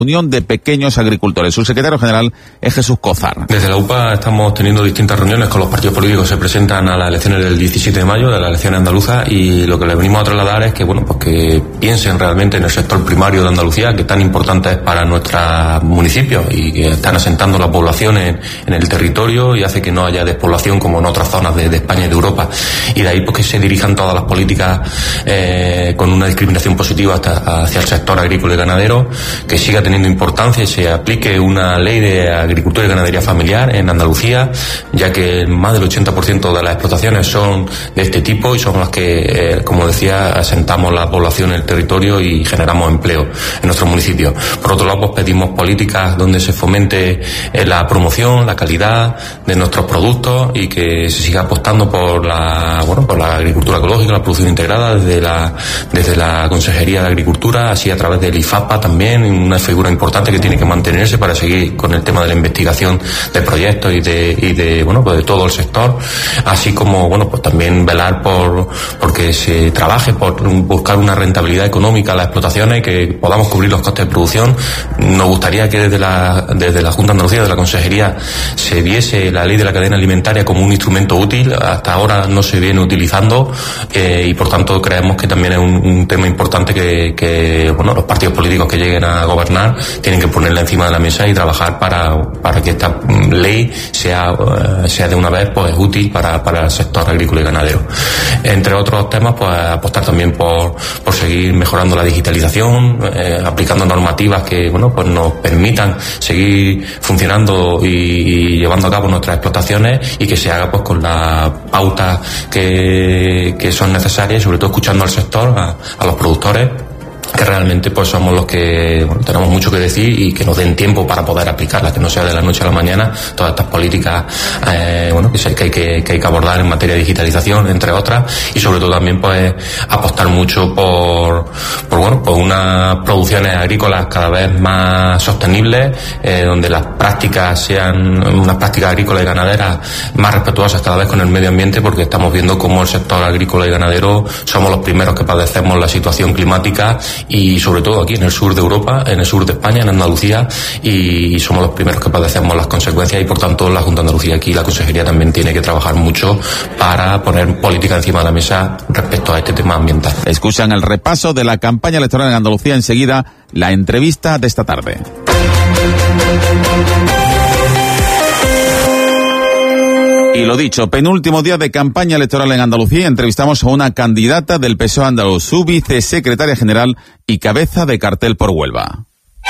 Unión de Pequeños Agricultores. Su secretario general es Jesús Cózar. Desde la UPA estamos teniendo distintas reuniones con los partidos políticos que se presentan a las elecciones del 17 de mayo, de las elecciones andaluzas, y lo que le venimos a trasladar es que, pues que piensen realmente en el sector primario de Andalucía, que tan importante es para nuestros municipios y que están asentando la población en el territorio y hace que no haya despoblación como en otras zonas de España y de Europa. Y de ahí pues que se dirijan todas las políticas con una discriminación positiva hacia el sector agrícola y ganadero, que siga teniendo importancia y se aplique una ley de agricultura y ganadería familiar en Andalucía, ya que más del 80% de las explotaciones son de este tipo y son las que, como decía, asentamos la población en el territorio y generamos empleo en nuestros municipios. Por otro lado, pues pedimos políticas donde se fomente la promoción, la calidad de nuestros productos y que se siga apostando por la agricultura ecológica, la producción integrada desde la Consejería de Agricultura, así a través del IFAPA también, una figura importante que tiene que mantenerse para seguir con el tema de la investigación de proyectos y de todo el sector, así como pues también velar porque se trabaje por buscar una rentabilidad económica a las explotaciones y que podamos cubrir los costes de producción. Nos gustaría que desde la Junta de Andalucía, de la Consejería, se viese la ley de la cadena alimentaria como un instrumento útil. Hasta ahora no se viene utilizando y por tanto creemos que también es un tema importante que los partidos políticos que lleguen a gobernar tienen que ponerla encima de la mesa y trabajar para que esta ley sea de una vez pues útil para el sector agrícola y ganadero. Entre otros temas, pues apostar también por seguir mejorando la digitalización, aplicando normativas que pues nos permitan seguir funcionando y llevando a cabo nuestras explotaciones y que se haga pues con las pautas que son necesarias y sobre todo escuchando al sector, a los productores, que realmente pues somos los que tenemos mucho que decir y que nos den tiempo para poder aplicarlas, que no sea de la noche a la mañana todas estas políticas que hay que abordar en materia de digitalización, entre otras, y sobre todo también pues apostar mucho por unas producciones agrícolas cada vez más sostenibles, donde las prácticas sean unas prácticas agrícolas y ganaderas más respetuosas cada vez con el medio ambiente, porque estamos viendo cómo el sector agrícola y ganadero somos los primeros que padecemos la situación climática y sobre todo aquí en el sur de Europa, en el sur de España, en Andalucía, y somos los primeros que padecemos las consecuencias y por tanto la Junta de Andalucía aquí, la Consejería también tiene que trabajar mucho para poner política encima de la mesa respecto a este tema ambiental. Escuchan el repaso de la campaña electoral en Andalucía, enseguida la entrevista de esta tarde. Y lo dicho, penúltimo día de campaña electoral en Andalucía, entrevistamos a una candidata del PSOE andaluz, su vicesecretaria general y cabeza de cartel por Huelva.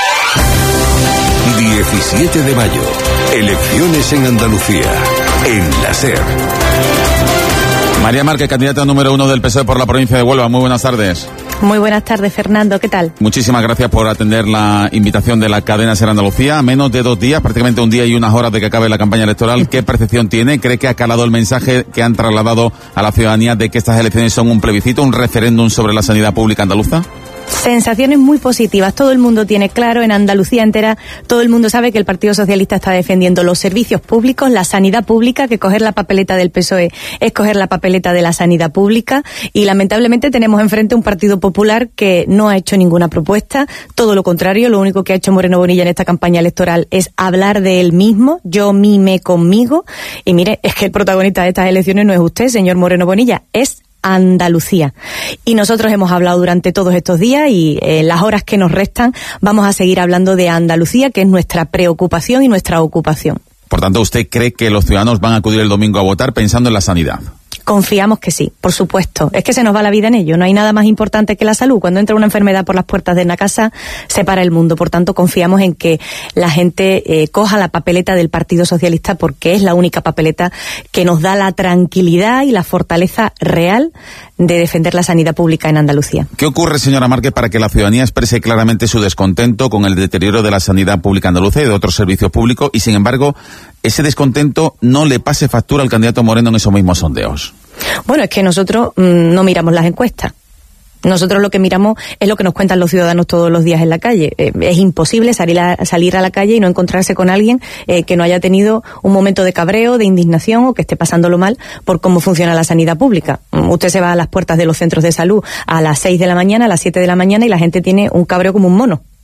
17 de mayo, elecciones en Andalucía, en la SER. María Márquez, candidata número 1 del PSOE por la provincia de Huelva. Muy buenas tardes. Muy buenas tardes, Fernando. ¿Qué tal? Muchísimas gracias por atender la invitación de la cadena SER Andalucía. A menos de 2 días, prácticamente un día y unas horas de que acabe la campaña electoral, ¿qué percepción tiene? ¿Cree que ha calado el mensaje que han trasladado a la ciudadanía de que estas elecciones son un plebiscito, un referéndum sobre la sanidad pública andaluza? Sensaciones muy positivas. Todo el mundo tiene claro, en Andalucía entera, todo el mundo sabe que el Partido Socialista está defendiendo los servicios públicos, la sanidad pública, que coger la papeleta del PSOE es coger la papeleta de la sanidad pública, y lamentablemente tenemos enfrente un Partido Popular que no ha hecho ninguna propuesta, todo lo contrario. Lo único que ha hecho Moreno Bonilla en esta campaña electoral es hablar de él mismo, yo mime conmigo, y mire, es que el protagonista de estas elecciones no es usted, señor Moreno Bonilla, es Andalucía. Y nosotros hemos hablado durante todos estos días y en las horas que nos restan vamos a seguir hablando de Andalucía, que es nuestra preocupación y nuestra ocupación. Por tanto, ¿usted cree que los ciudadanos van a acudir el domingo a votar pensando en la sanidad? Confiamos que sí, por supuesto. Es que se nos va la vida en ello. No hay nada más importante que la salud. Cuando entra una enfermedad por las puertas de una casa, se para el mundo. Por tanto, confiamos en que la gente coja la papeleta del Partido Socialista, porque es la única papeleta que nos da la tranquilidad y la fortaleza real de defender la sanidad pública en Andalucía. ¿Qué ocurre, señora Márquez, para que la ciudadanía exprese claramente su descontento con el deterioro de la sanidad pública andaluza y de otros servicios públicos y, sin embargo, ese descontento no le pase factura al candidato Moreno en esos mismos sondeos? Bueno, es que nosotros no miramos las encuestas. Nosotros lo que miramos es lo que nos cuentan los ciudadanos todos los días en la calle. Es imposible salir a la calle y no encontrarse con alguien que no haya tenido un momento de cabreo, de indignación o que esté pasándolo mal por cómo funciona la sanidad pública. Usted se va a las puertas de los centros de salud a las 6 de la mañana, a las 7 de la mañana y la gente tiene un cabreo como un mono.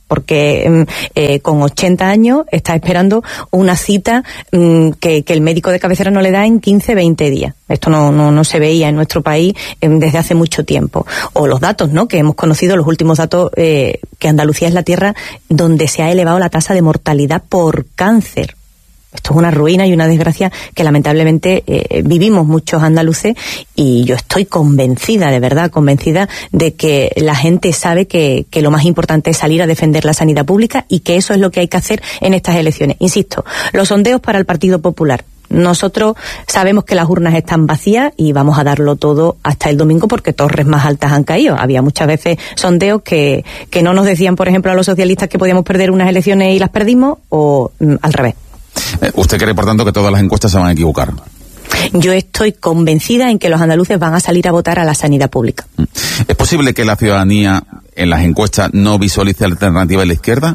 porque con 80 años está esperando una cita que el médico de cabecera no le da en 15, 20 días. Esto no se veía en nuestro país desde hace mucho tiempo. O los datos, ¿no?, que hemos conocido, los últimos datos, que Andalucía es la tierra donde se ha elevado la tasa de mortalidad por cáncer. Esto es una ruina y una desgracia que lamentablemente vivimos muchos andaluces, y yo estoy convencida, de verdad, convencida de que la gente sabe que lo más importante es salir a defender la sanidad pública, y que eso es lo que hay que hacer en estas elecciones. Insisto, los sondeos para el Partido Popular. Nosotros sabemos que las urnas están vacías y vamos a darlo todo hasta el domingo, porque torres más altas han caído. Había muchas veces sondeos que no nos decían, por ejemplo, a los socialistas que podíamos perder unas elecciones y las perdimos, o al revés. ¿Usted cree, por tanto, que todas las encuestas se van a equivocar? Yo estoy convencida en que los andaluces van a salir a votar a la sanidad pública. ¿Es posible que la ciudadanía en las encuestas no visualice alternativa a la izquierda?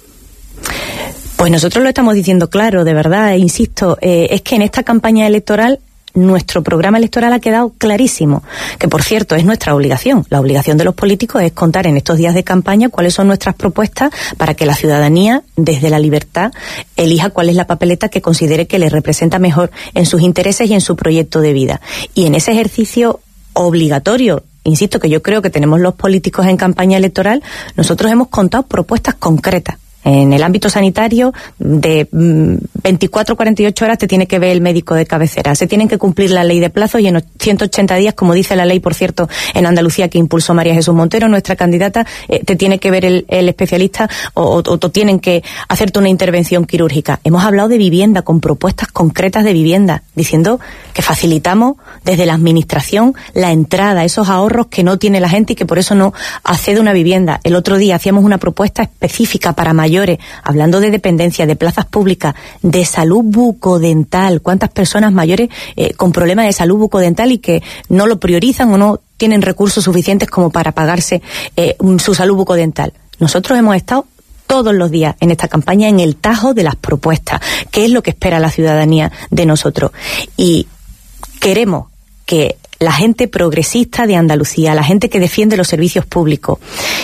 Pues nosotros lo estamos diciendo claro, de verdad, insisto, es que en esta campaña electoral nuestro programa electoral ha quedado clarísimo, que por cierto es nuestra obligación. La obligación de los políticos es contar en estos días de campaña cuáles son nuestras propuestas para que la ciudadanía, desde la libertad, elija cuál es la papeleta que considere que le representa mejor en sus intereses y en su proyecto de vida. Y en ese ejercicio obligatorio, insisto, que yo creo que tenemos los políticos en campaña electoral, nosotros hemos contado propuestas concretas. En el ámbito sanitario, de 24 a 48 horas te tiene que ver el médico de cabecera. Se tienen que cumplir la ley de plazos, y en 180 días, como dice la ley, por cierto, en Andalucía, que impulsó María Jesús Montero, nuestra candidata, te tiene que ver el especialista o tienen que hacerte una intervención quirúrgica. Hemos hablado de vivienda, con propuestas concretas de vivienda, diciendo que facilitamos desde la administración la entrada, esos ahorros que no tiene la gente y que por eso no accede a una vivienda. El otro día hacíamos una propuesta específica para mayores, hablando de dependencia, de plazas públicas, de salud bucodental. ¿Cuántas personas mayores con problemas de salud bucodental y que no lo priorizan o no tienen recursos suficientes como para pagarse su salud bucodental? Nosotros hemos estado todos los días en esta campaña en el tajo de las propuestas, qué es lo que espera la ciudadanía de nosotros. Y queremos que la gente progresista de Andalucía, la gente que defiende los servicios públicos,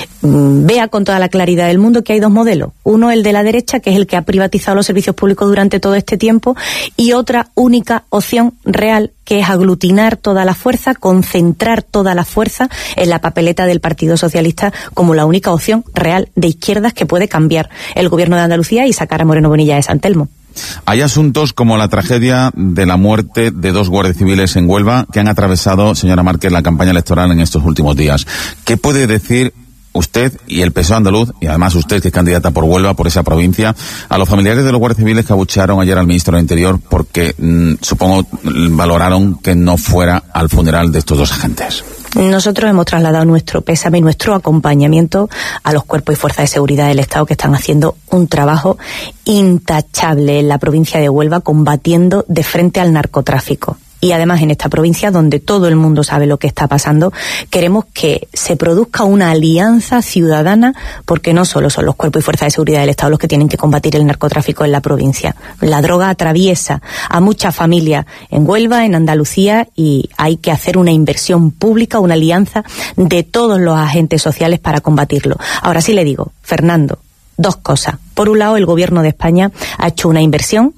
vea con toda la claridad del mundo que hay dos modelos. Uno, el de la derecha, que es el que ha privatizado los servicios públicos durante todo este tiempo, y otra única opción real, que es aglutinar toda la fuerza, concentrar toda la fuerza en la papeleta del Partido Socialista como la única opción real de izquierdas que puede cambiar el gobierno de Andalucía y sacar a Moreno Bonilla de San Telmo. Hay asuntos como la tragedia de la muerte de 2 guardias civiles en Huelva que han atravesado, señora Márquez, la campaña electoral en estos últimos días. ¿Qué puede decir usted y el PSOE andaluz, y además usted, que es candidata por Huelva, por esa provincia, a los familiares de los guardias civiles que abuchearon ayer al ministro del Interior porque, supongo, valoraron que no fuera al funeral de estos 2 agentes? Nosotros hemos trasladado nuestro pésame y nuestro acompañamiento a los cuerpos y fuerzas de seguridad del Estado, que están haciendo un trabajo intachable en la provincia de Huelva, combatiendo de frente al narcotráfico. Y además en esta provincia, donde todo el mundo sabe lo que está pasando, queremos que se produzca una alianza ciudadana, porque no solo son los cuerpos y fuerzas de seguridad del Estado los que tienen que combatir el narcotráfico en la provincia. La droga atraviesa a muchas familias en Huelva, en Andalucía, y hay que hacer una inversión pública, una alianza de todos los agentes sociales para combatirlo. Ahora sí le digo, Fernando, 2 cosas. Por un lado, el Gobierno de España ha hecho una inversión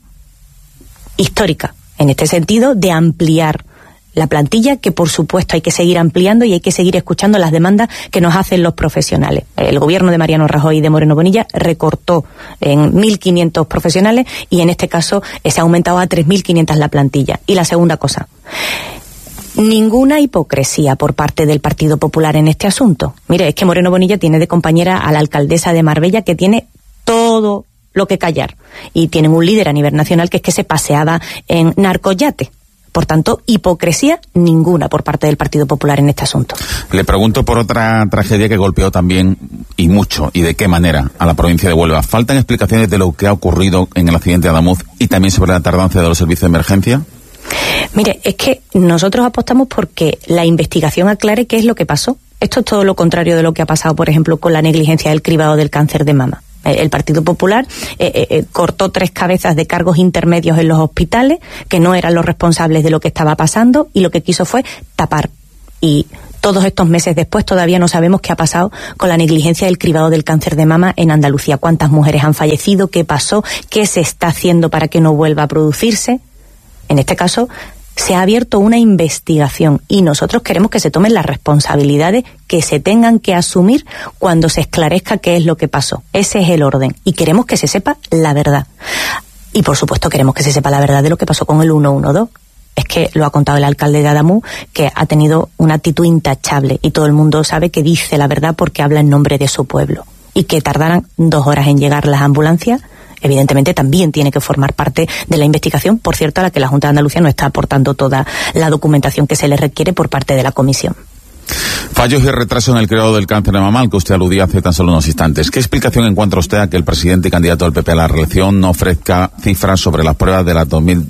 histórica en este sentido, de ampliar la plantilla, que por supuesto hay que seguir ampliando y hay que seguir escuchando las demandas que nos hacen los profesionales. El gobierno de Mariano Rajoy y de Moreno Bonilla recortó en 1.500 profesionales, y en este caso se ha aumentado a 3.500 la plantilla. Y la segunda cosa, ninguna hipocresía por parte del Partido Popular en este asunto. Mire, es que Moreno Bonilla tiene de compañera a la alcaldesa de Marbella, que tiene todo lo que callar, y tienen un líder a nivel nacional que es que se paseaba en narcoyate. Por tanto, hipocresía ninguna por parte del Partido Popular en este asunto. Le pregunto por otra tragedia que golpeó también, y mucho, y de qué manera, a la provincia de Huelva. ¿Faltan explicaciones de lo que ha ocurrido en el accidente de Adamuz y también sobre la tardanza de los servicios de emergencia? Mire, es que nosotros apostamos porque la investigación aclare qué es lo que pasó. Esto es todo lo contrario de lo que ha pasado, por ejemplo, con la negligencia del cribado del cáncer de mama. El Partido Popular cortó 3 cabezas de cargos intermedios en los hospitales que no eran los responsables de lo que estaba pasando, y lo que quiso fue tapar. Y Todos estos meses después todavía no sabemos qué ha pasado con la negligencia del cribado del cáncer de mama en Andalucía. ¿Cuántas mujeres han fallecido? ¿Qué pasó? ¿Qué se está haciendo para que no vuelva a producirse? En este caso, se ha abierto una investigación y nosotros queremos que se tomen las responsabilidades que se tengan que asumir cuando se esclarezca qué es lo que pasó. Ese es el orden y queremos que se sepa la verdad. Y por supuesto queremos que se sepa la verdad de lo que pasó con el 112. Es que lo ha contado el alcalde de Adamuz, que ha tenido una actitud intachable y todo el mundo sabe que dice la verdad porque habla en nombre de su pueblo. Y que tardaran 2 horas en llegar las ambulancias, evidentemente también tiene que formar parte de la investigación, por cierto, a la que la Junta de Andalucía no está aportando toda la documentación que se le requiere por parte de la comisión. Fallos y retraso en el cribado del cáncer de mama, al que usted aludía hace tan solo unos instantes. ¿Qué explicación encuentra usted a que el presidente y candidato del PP a la reelección no ofrezca cifras sobre las pruebas de las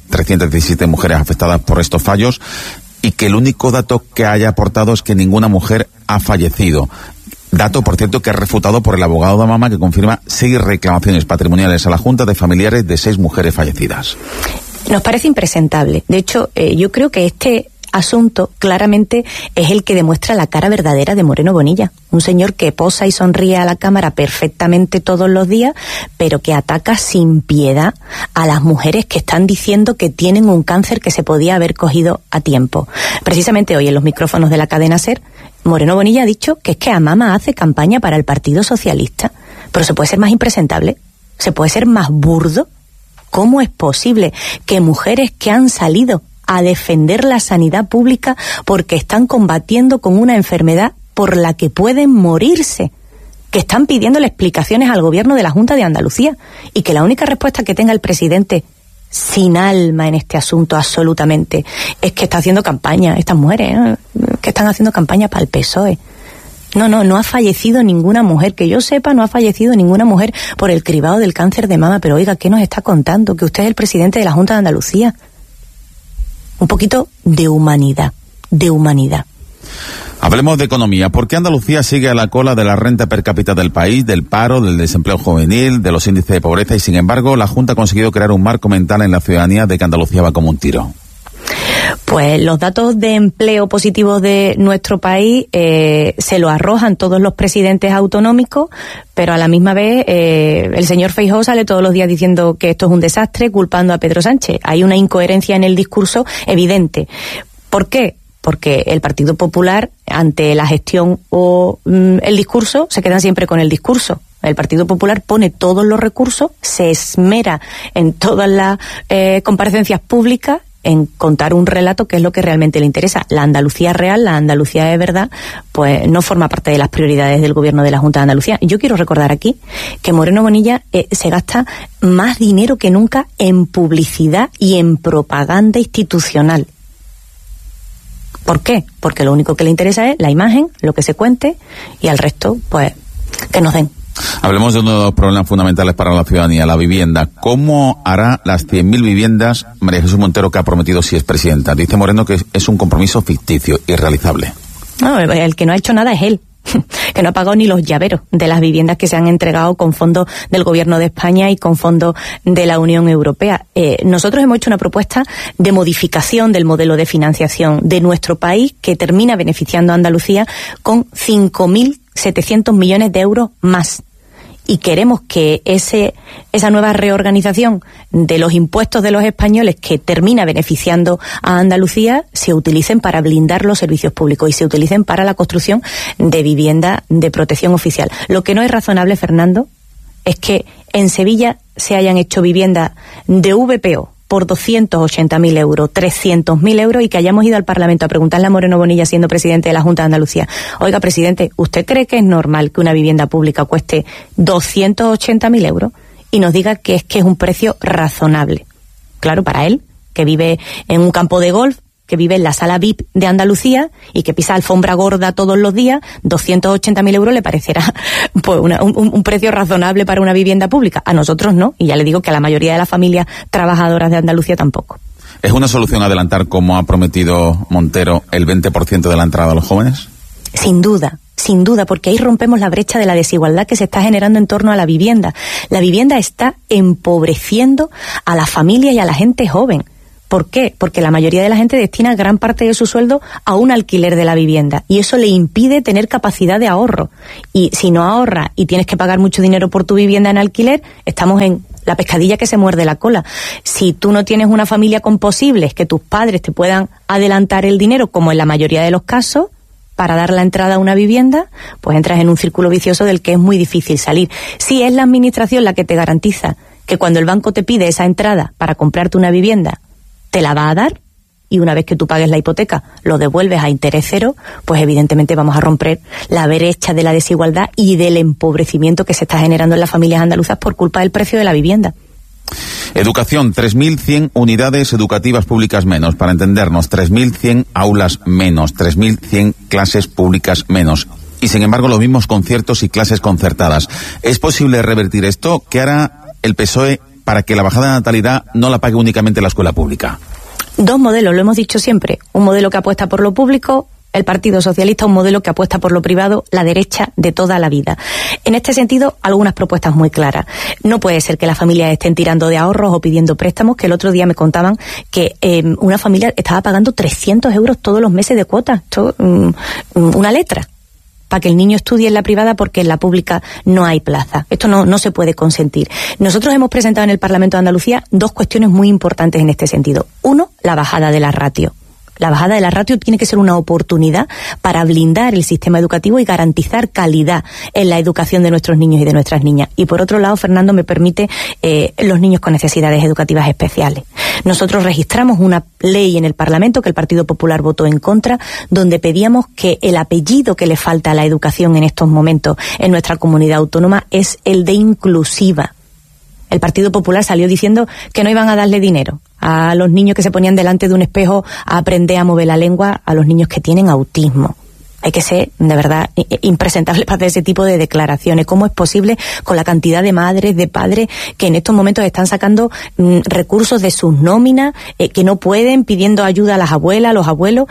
2.317 mujeres afectadas por estos fallos y que el único dato que haya aportado es que ninguna mujer ha fallecido? Dato, por cierto, que es refutado por el abogado de mama, que confirma 6 reclamaciones patrimoniales a la Junta de familiares de 6 mujeres fallecidas. Nos parece impresentable. De hecho, yo creo que este asunto claramente es el que demuestra la cara verdadera de Moreno Bonilla, un señor que posa y sonríe a la cámara perfectamente todos los días, pero que ataca sin piedad a las mujeres que están diciendo que tienen un cáncer que se podía haber cogido a tiempo. Precisamente hoy en los micrófonos de la cadena SER, Moreno Bonilla ha dicho que es que Amama hace campaña para el Partido Socialista, pero se puede ser más impresentable, se puede ser más burdo. ¿Cómo es posible que mujeres que han salido a defender la sanidad pública porque están combatiendo con una enfermedad por la que pueden morirse, que están pidiéndole explicaciones al gobierno de la Junta de Andalucía y que la única respuesta que tenga el presidente, sin alma en este asunto absolutamente, es que está haciendo campaña, estas mujeres, que están haciendo campaña para el PSOE? No ha fallecido ninguna mujer, que yo sepa, no ha fallecido ninguna mujer por el cribado del cáncer de mama, pero oiga, ¿qué nos está contando? Que usted es el presidente de la Junta de Andalucía. Un poquito de humanidad, Hablemos de economía. ¿Por qué Andalucía sigue a la cola de la renta per cápita del país, del paro, del desempleo juvenil, de los índices de pobreza? Y sin embargo, la Junta ha conseguido crear un marco mental en la ciudadanía de que Andalucía va como un tiro. Pues los datos de empleo positivos de nuestro país se lo arrojan todos los presidentes autonómicos, pero a la misma vez el señor Feijóo sale todos los días diciendo que esto es un desastre, culpando a Pedro Sánchez. Hay una incoherencia en el discurso evidente. ¿Por qué? Porque el Partido Popular, ante la gestión o el discurso, se quedan siempre con el discurso. El Partido Popular pone todos los recursos, se esmera en todas las comparecencias públicas en contar un relato que es lo que realmente le interesa. La Andalucía real, la Andalucía de verdad, pues no forma parte de las prioridades del gobierno de la Junta de Andalucía. Yo quiero recordar aquí que Moreno Bonilla se gasta más dinero que nunca en publicidad y en propaganda institucional. ¿Por qué? Porque lo único que le interesa es la imagen, lo que se cuente, y al resto, pues, que nos den. Hablemos de uno de los problemas fundamentales para la ciudadanía, la vivienda. ¿Cómo hará las 100.000 viviendas María Jesús Montero, que ha prometido si es presidenta? Dice Moreno que es un compromiso ficticio, irrealizable. No, el que no ha hecho nada es él, que no ha pagado ni los llaveros de las viviendas que se han entregado con fondos del Gobierno de España y con fondos de la Unión Europea. Nosotros hemos hecho una propuesta de modificación del modelo de financiación de nuestro país que termina beneficiando a Andalucía con 5.700 millones de euros más. Y queremos que esa nueva reorganización de los impuestos de los españoles que termina beneficiando a Andalucía se utilicen para blindar los servicios públicos y se utilicen para la construcción de vivienda de protección oficial. Lo que no es razonable, Fernando, es que en Sevilla se hayan hecho viviendas de VPO por 280.000 euros, 300.000 euros, y que hayamos ido al Parlamento a preguntarle a Moreno Bonilla, siendo presidente de la Junta de Andalucía: oiga, presidente, ¿usted cree que es normal que una vivienda pública cueste 280.000 euros? Y nos diga que es un precio razonable. Claro, para él, que vive en un campo de golf, que vive en la sala VIP de Andalucía y que pisa alfombra gorda todos los días, 280.000 euros le parecerá pues un precio razonable para una vivienda pública. A nosotros no, y ya le digo que a la mayoría de las familias trabajadoras de Andalucía tampoco. ¿Es una solución adelantar, como ha prometido Montero, el 20% de la entrada a los jóvenes? Sin duda, porque ahí rompemos la brecha de la desigualdad que se está generando en torno a la vivienda. La vivienda está empobreciendo a la familia y a la gente joven. ¿Por qué? Porque la mayoría de la gente destina gran parte de su sueldo a un alquiler de la vivienda y eso le impide tener capacidad de ahorro. Y si no ahorras y tienes que pagar mucho dinero por tu vivienda en alquiler, estamos en la pescadilla que se muerde la cola. Si tú no tienes una familia con posibles que tus padres te puedan adelantar el dinero, como en la mayoría de los casos, para dar la entrada a una vivienda, pues entras en un círculo vicioso del que es muy difícil salir. Si es la administración la que te garantiza que cuando el banco te pide esa entrada para comprarte una vivienda, te la va a dar, y una vez que tú pagues la hipoteca lo devuelves a interés cero, pues evidentemente vamos a romper la brecha de la desigualdad y del empobrecimiento que se está generando en las familias andaluzas por culpa del precio de la vivienda. Educación, 3.100 unidades educativas públicas menos, para entendernos, 3.100 aulas menos, 3.100 clases públicas menos. Y sin embargo los mismos conciertos y clases concertadas. ¿Es posible revertir esto? ¿Qué hará el PSOE para que la bajada de natalidad no la pague únicamente la escuela pública? Dos modelos, lo hemos dicho siempre. Un modelo que apuesta por lo público, el Partido Socialista, un modelo que apuesta por lo privado, la derecha de toda la vida. En este sentido, algunas propuestas muy claras. No puede ser que las familias estén tirando de ahorros o pidiendo préstamos, que el otro día me contaban que una familia estaba pagando 300 euros todos los meses de cuota. Esto, una letra, para que el niño estudie en la privada porque en la pública no hay plaza. Esto no se puede consentir. Nosotros hemos presentado en el Parlamento de Andalucía dos cuestiones muy importantes en este sentido. Uno, la bajada de la ratio. La bajada de la ratio tiene que ser una oportunidad para blindar el sistema educativo y garantizar calidad en la educación de nuestros niños y de nuestras niñas. Y por otro lado, Fernando, me permite los niños con necesidades educativas especiales. Nosotros registramos una ley en el Parlamento que el Partido Popular votó en contra, donde pedíamos que el apellido que le falta a la educación en estos momentos en nuestra comunidad autónoma es el de inclusiva. El Partido Popular salió diciendo que no iban a darle dinero a los niños que se ponían delante de un espejo a aprender a mover la lengua, a los niños que tienen autismo. Hay que ser, de verdad, impresentable para hacer ese tipo de declaraciones. ¿Cómo es posible con la cantidad de madres, de padres que en estos momentos están sacando recursos de sus nóminas, que no pueden, pidiendo ayuda a las abuelas, a los abuelos,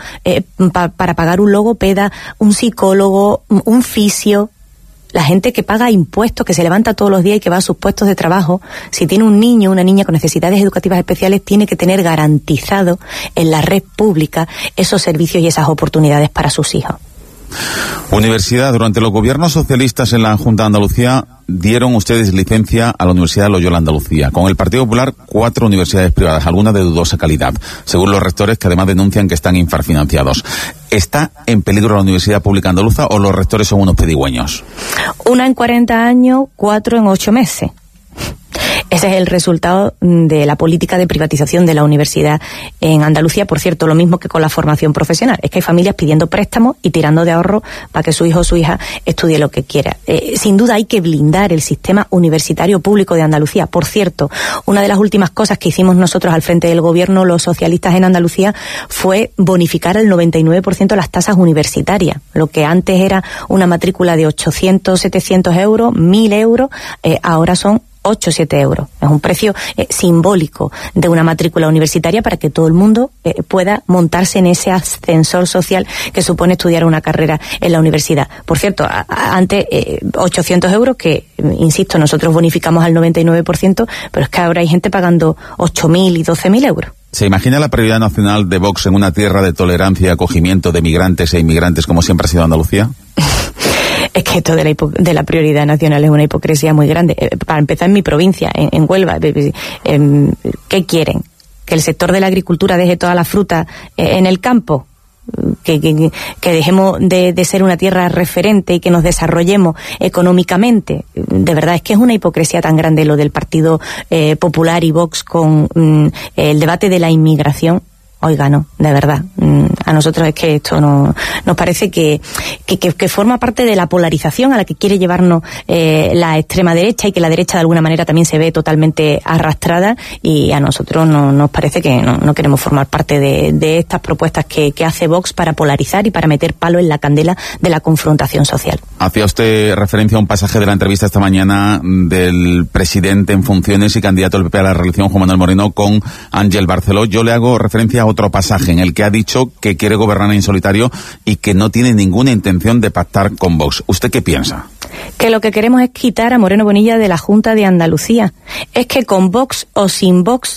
para pagar un logopeda, un psicólogo, un fisio? La gente que paga impuestos, que se levanta todos los días y que va a sus puestos de trabajo, si tiene un niño o una niña con necesidades educativas especiales, tiene que tener garantizado en la red pública esos servicios y esas oportunidades para sus hijos. Universidad. Durante los gobiernos socialistas en la Junta de Andalucía dieron ustedes licencia a la Universidad de Loyola Andalucía. Con el Partido Popular, 4 universidades privadas, algunas de dudosa calidad, según los rectores, que además denuncian que están infrafinanciados. ¿Está en peligro la Universidad Pública Andaluza o los rectores son unos pedigüeños? Una en 40 años, 4 en 8 meses. Ese es el resultado de la política de privatización de la universidad en Andalucía. Por cierto, lo mismo que con la formación profesional. Es que hay familias pidiendo préstamos y tirando de ahorro para que su hijo o su hija estudie lo que quiera. Sin duda hay que blindar el sistema universitario público de Andalucía. Por cierto, una de las últimas cosas que hicimos nosotros al frente del gobierno, los socialistas en Andalucía, fue bonificar al 99% las tasas universitarias. Lo que antes era una matrícula de 800, 700 euros, 1.000 euros, ahora son 8 o 7 euros. Es un precio simbólico de una matrícula universitaria para que todo el mundo pueda montarse en ese ascensor social que supone estudiar una carrera en la universidad. Por cierto, antes 800 euros que, insisto, nosotros bonificamos al 99%, pero es que ahora hay gente pagando 8.000 y 12.000 euros. ¿Se imagina la prioridad nacional de Vox en una tierra de tolerancia y acogimiento de migrantes e inmigrantes como siempre ha sido Andalucía? Es que esto de la prioridad nacional es una hipocresía muy grande. Para empezar, en mi provincia, en Huelva, ¿qué quieren? ¿Que el sector de la agricultura deje toda la fruta en el campo? Que dejemos de ser una tierra referente y que nos desarrollemos económicamente. De verdad, es que es una hipocresía tan grande lo del Partido Popular y Vox con el debate de la inmigración. Oiga, no, de verdad. A nosotros es que esto nos parece que forma parte de la polarización a la que quiere llevarnos la extrema derecha, y que la derecha de alguna manera también se ve totalmente arrastrada, y a nosotros nos parece que no queremos formar parte de estas propuestas que hace Vox para polarizar y para meter palo en la candela de la confrontación social. Hacía usted referencia a un pasaje de la entrevista esta mañana del presidente en funciones y candidato del PP a la reelección, Juan Manuel Moreno, con Ángel Barceló. Yo le hago referencia a otro pasaje en el que ha dicho que quiere gobernar en solitario y que no tiene ninguna intención de pactar con Vox. ¿Usted qué piensa? Que lo que queremos es quitar a Moreno Bonilla de la Junta de Andalucía. Es que con Vox o sin Vox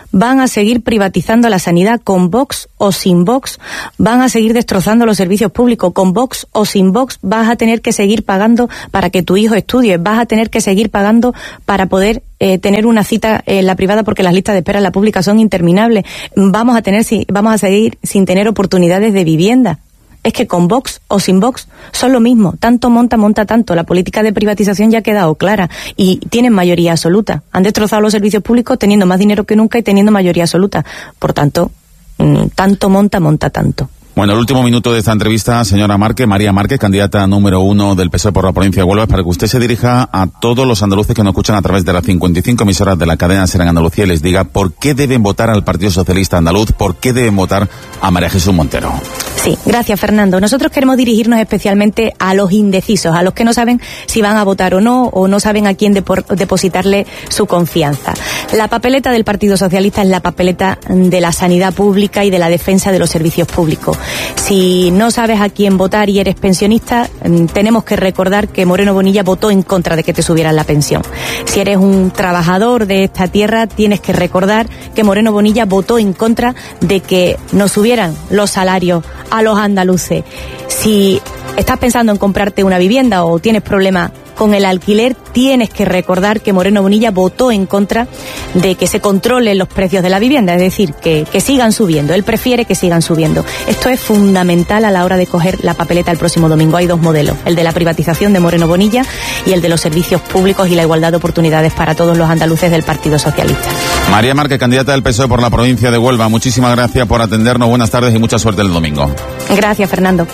van a seguir privatizando la sanidad con Vox o sin Vox, van a seguir destrozando los servicios públicos con Vox o sin Vox, vas a tener que seguir pagando para que tu hijo estudie, vas a tener que seguir pagando para poder tener una cita en la privada porque las listas de espera en la pública son interminables, vamos a seguir sin tener oportunidades de vivienda. Es que con Vox o sin Vox son lo mismo, tanto monta tanto. La política de privatización ya ha quedado clara y tienen mayoría absoluta. Han destrozado los servicios públicos teniendo más dinero que nunca y teniendo mayoría absoluta. Por tanto, tanto monta tanto. Bueno, el último minuto de esta entrevista, señora Márquez, María Márquez, candidata número 1 del PSOE por la provincia de Huelva, para que usted se dirija a todos los andaluces que nos escuchan a través de las 55 emisoras de la cadena SER en Andalucía y les diga por qué deben votar al Partido Socialista Andaluz, por qué deben votar a María Jesús Montero. Sí, gracias, Fernando. Nosotros queremos dirigirnos especialmente a los indecisos, a los que no saben si van a votar o no saben a quién depositarle su confianza. La papeleta del Partido Socialista es la papeleta de la sanidad pública y de la defensa de los servicios públicos. Si no sabes a quién votar y eres pensionista, tenemos que recordar que Moreno Bonilla votó en contra de que te subieran la pensión. Si eres un trabajador de esta tierra, tienes que recordar que Moreno Bonilla votó en contra de que nos subieran los salarios a los andaluces. Si estás pensando en comprarte una vivienda o tienes problemas con el alquiler, tienes que recordar que Moreno Bonilla votó en contra de que se controlen los precios de la vivienda, es decir, que sigan subiendo. Él prefiere que sigan subiendo. Esto es fundamental a la hora de coger la papeleta el próximo domingo. Hay dos modelos, el de la privatización de Moreno Bonilla y el de los servicios públicos y la igualdad de oportunidades para todos los andaluces del Partido Socialista. María Márquez, candidata del PSOE por la provincia de Huelva, muchísimas gracias por atendernos, buenas tardes y mucha suerte el domingo. Gracias, Fernando.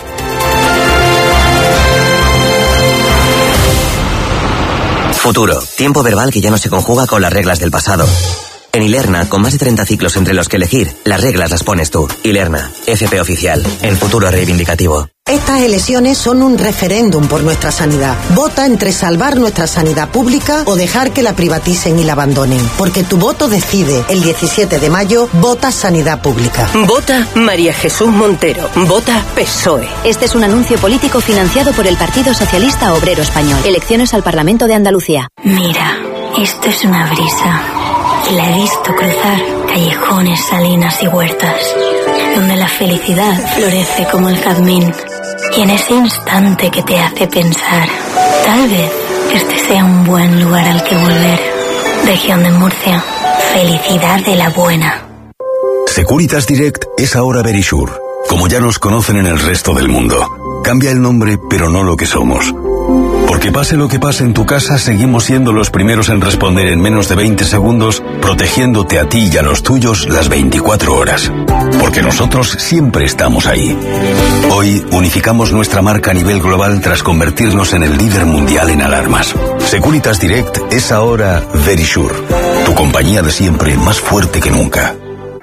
Futuro, tiempo verbal que ya no se conjuga con las reglas del pasado. En Ilerna, con más de 30 ciclos entre los que elegir, las reglas las pones tú. Ilerna, FP oficial, el futuro reivindicativo. Estas elecciones son un referéndum por nuestra sanidad. Vota entre salvar nuestra sanidad pública o dejar que la privaticen y la abandonen. Porque tu voto decide. El 17 de mayo, vota sanidad pública. Vota María Jesús Montero. Vota PSOE. Este es un anuncio político financiado por el Partido Socialista Obrero Español. Elecciones al Parlamento de Andalucía. Mira, esto es una brisa. Y la he visto cruzar callejones, salinas y huertas, donde la felicidad florece como el jazmín. Y en ese instante que te hace pensar, tal vez este sea un buen lugar al que volver. Región de Murcia, felicidad de la buena. Securitas Direct es ahora Verisure, como ya nos conocen en el resto del mundo. Cambia el nombre, pero no lo que somos. Porque pase lo que pase en tu casa, seguimos siendo los primeros en responder en menos de 20 segundos, protegiéndote a ti y a los tuyos las 24 horas. Porque nosotros siempre estamos ahí. Hoy unificamos nuestra marca a nivel global tras convertirnos en el líder mundial en alarmas. Securitas Direct es ahora Verisure, tu compañía de siempre más fuerte que nunca.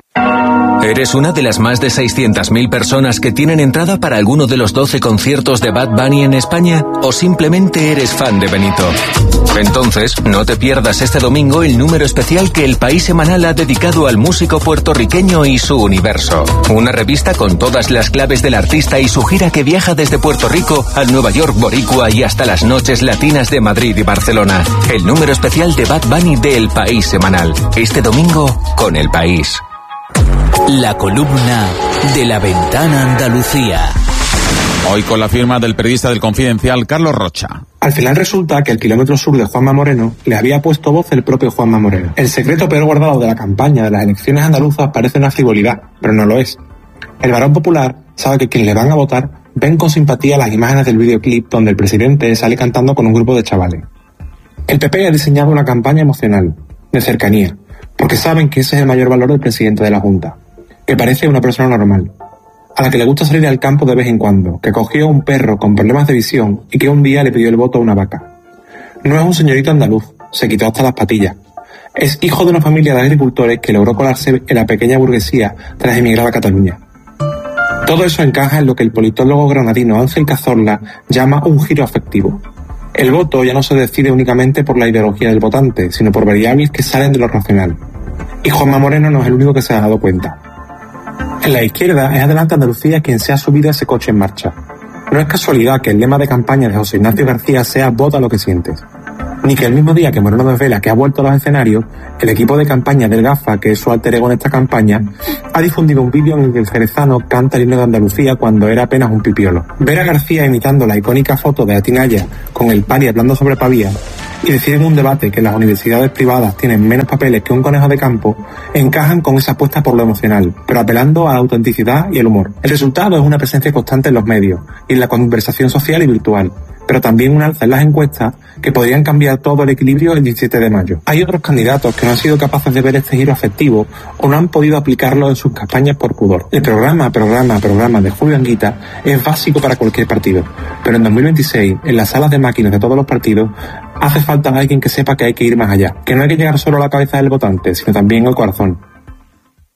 ¿Eres una de las más de 600.000 personas que tienen entrada para alguno de los 12 conciertos de Bad Bunny en España? ¿O simplemente eres fan de Benito? Entonces, no te pierdas este domingo el número especial que El País Semanal ha dedicado al músico puertorriqueño y su universo. Una revista con todas las claves del artista y su gira que viaja desde Puerto Rico al Nueva York boricua y hasta las noches latinas de Madrid y Barcelona. El número especial de Bad Bunny de El País Semanal. Este domingo con El País. La columna de La Ventana Andalucía. Hoy con la firma del periodista del Confidencial, Carlos Rocha. Al final resulta que el kilómetro sur de Juanma Moreno le había puesto voz el propio Juanma Moreno. El secreto peor guardado de la campaña de las elecciones andaluzas parece una frivolidad, pero no lo es. El varón popular sabe que quienes le van a votar ven con simpatía las imágenes del videoclip donde el presidente sale cantando con un grupo de chavales. El PP ha diseñado una campaña emocional, de cercanía, porque saben que ese es el mayor valor del presidente de la Junta, que parece una persona normal, a la que le gusta salir al campo de vez en cuando, que cogió un perro con problemas de visión y que un día le pidió el voto a una vaca. No es un señorito andaluz, se quitó hasta las patillas. Es hijo de una familia de agricultores que logró colarse en la pequeña burguesía tras emigrar a Cataluña. Todo eso encaja en lo que el politólogo granadino Ángel Cazorla llama un giro afectivo. El voto ya no se decide únicamente por la ideología del votante, sino por variables que salen de lo racional. Y Juanma Moreno no es el único que se ha dado cuenta. En la izquierda es Adelante Andalucía quien se ha subido a ese coche en marcha. No es casualidad que el lema de campaña de José Ignacio García sea "Vota lo que sientes". ni que el mismo día que Moreno desvela que ha vuelto a los escenarios, el equipo de campaña del Gafa, que es su alter ego en esta campaña, ha difundido un vídeo en el que el jerezano canta el himno de Andalucía cuando era apenas un pipiolo. Ver a García imitando la icónica foto de Atinaya con el pali hablando sobre Pavía y decir en un debate que las universidades privadas tienen menos papeles que un conejo de campo, encajan con esa apuesta por lo emocional, pero apelando a la autenticidad y el humor. El resultado es una presencia constante en los medios y en la conversación social y virtual, pero también un alza en las encuestas que podrían cambiar todo el equilibrio el 17 de mayo. Hay otros candidatos que no han sido capaces de ver este giro afectivo o no han podido aplicarlo en sus campañas por pudor. El programa de Julio Anguita es básico para cualquier partido, pero en 2026, en las salas de máquinas de todos los partidos, hace falta alguien que sepa que hay que ir más allá, que no hay que llegar solo a la cabeza del votante, sino también al corazón.